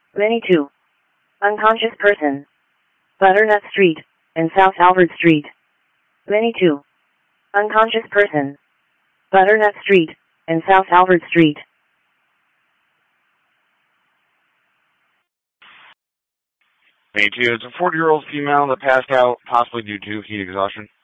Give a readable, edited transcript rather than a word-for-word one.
Many 2. Unconscious person. Butternut Street and South Albert Street. Many 2. Unconscious person. Butternut Street and South Albert Street. Many 2. It's a 40-year-old female that passed out, possibly due to heat exhaustion.